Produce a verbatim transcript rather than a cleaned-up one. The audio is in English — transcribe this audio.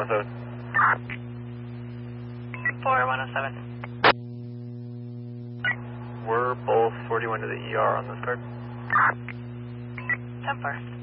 oh seven. four one oh seven. We're both forty-one to the E R on this card. ten four.